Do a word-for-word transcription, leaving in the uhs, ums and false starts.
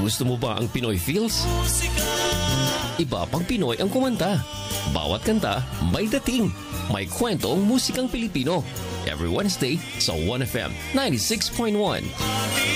Gusto mo ba ang Pinoy feels? Iba pang Pinoy ang kumanta. Bawat kanta may dating. May kwentong musikang Pilipino. Every Wednesday sa one F M ninety-six point one.